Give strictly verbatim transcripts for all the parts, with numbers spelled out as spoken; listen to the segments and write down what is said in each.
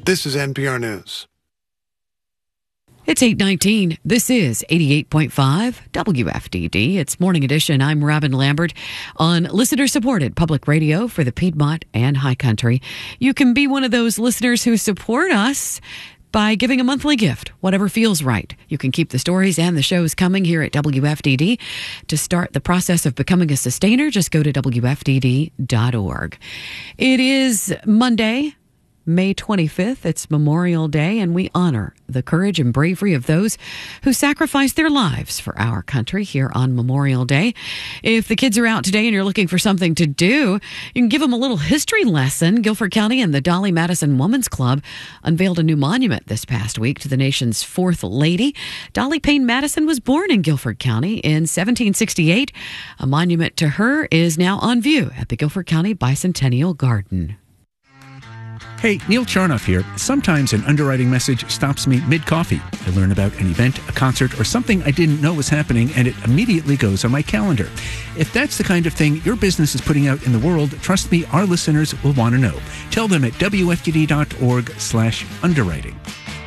This is N P R News. It's eight nineteen. This is eighty-eight point five W F D D. It's Morning Edition. I'm Robin Lambert on listener-supported public radio for the Piedmont and High Country. You can be one of those listeners who support us by giving a monthly gift, whatever feels right. You can keep the stories and the shows coming here at W F D D. To start the process of becoming a sustainer, just go to W F D D dot org. It is Monday, May twenty-fifth. It's Memorial Day, and we honor the courage and bravery of those who sacrificed their lives for our country here on Memorial Day. If the kids are out today and you're looking for something to do, you can give them a little history lesson. Guilford County and the Dolly Madison Women's Club unveiled a new monument this past week to the nation's fourth lady. Dolly Payne Madison was born in Guilford County in seventeen sixty-eight. A monument to her is now on view at the Guilford County Bicentennial Garden. Hey, Neil Charnoff here. Sometimes an underwriting message stops me mid-coffee. I learn about an event, a concert, or something I didn't know was happening, and it immediately goes on my calendar. If that's the kind of thing your business is putting out in the world, trust me, our listeners will want to know. Tell them at W F D D dot org slash underwriting.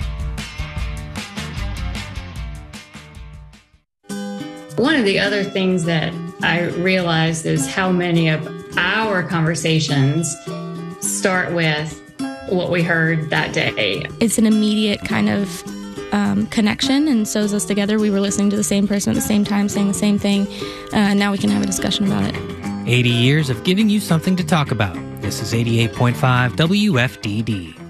One of the other things that I realized is how many of our conversations start with what we heard that day. It's an immediate kind of um, connection and sews us together. We were listening to the same person at the same time, saying the same thing, uh, and now we can have a discussion about it. eighty years of giving you something to talk about. This is eighty-eight point five W F D D.